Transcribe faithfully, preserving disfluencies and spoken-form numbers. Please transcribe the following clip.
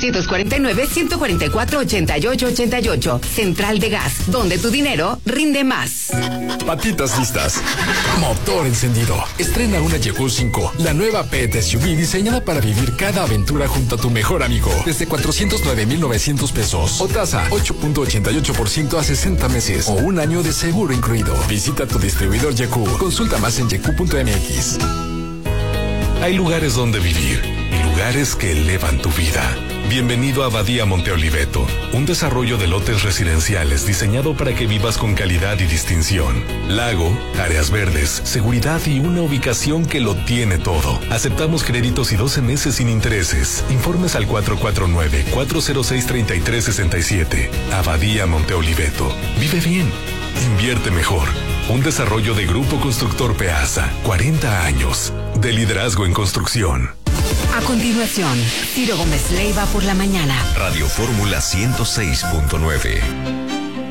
ochocientos cuarenta y nueve, ciento cuarenta y cuatro, ochenta y ocho ochenta y ocho. Central de Gas, donde tu dinero rinde más. Patitas listas. Motor encendido. Estrena una Yeku cinco, la nueva pet S U V diseñada para vivir cada aventura junto a tu mejor amigo. Desde cuatrocientos nueve mil novecientos pesos. O tasa ocho punto ochenta y ocho por ciento a sesenta meses. O un año de seguro incluido. Visita tu distribuidor Yeku. Consulta más en yeku punto m x. Hay lugares donde vivir y lugares que elevan tu vida. Bienvenido a Abadía Monte Oliveto, un desarrollo de lotes residenciales diseñado para que vivas con calidad y distinción. Lago, áreas verdes, seguridad y una ubicación que lo tiene todo. Aceptamos créditos y doce meses sin intereses. Informes al cuatro cuatro nueve, cuatro cero seis, tres tres seis siete. Abadía Monte Oliveto. Vive bien. Invierte mejor. Un desarrollo de Grupo Constructor Peasa. cuarenta años de liderazgo en construcción. A continuación, Ciro Gómez Leiva por la mañana. Radio Fórmula ciento seis punto nueve.